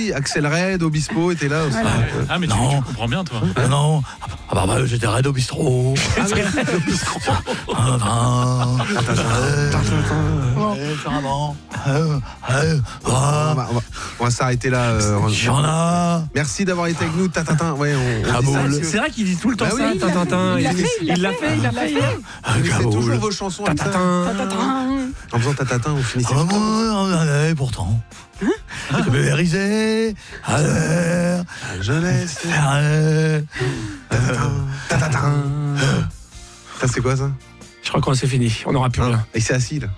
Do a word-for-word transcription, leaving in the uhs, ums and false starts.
aussi. Axel Red, Obispo était là aussi. Voilà. Ah, mais tu, Non. tu comprends bien, toi. Ah non, ah bah, bah j'étais raide au bistrot. Ah oui, le bistrot. On va, on va- on va s'arrêter là. euh, J'en a. Merci d'avoir été avec nous, Tatatin. Ouais, on, on Ah dit bon, ça, le- parce que C'est vrai qu'il dit tout le temps Bah oui, ça, il l'a Tintin. Il l'a fait, il l'a Il l'a fait, fait, il l'a il l'a fait. fait. vous finissez Kaboul. toujours vos chansons comme ça. Tatatin. En faisant Tatatin, vous finissez. Ah bon, allez, pourtant. Je vais riser. Allez. Jeunesse. Allez. Tatatin. Tatatin. Ça, c'est quoi ça? Je crois qu'on c'est fini, on n'aura plus rien. Et c'est assis là.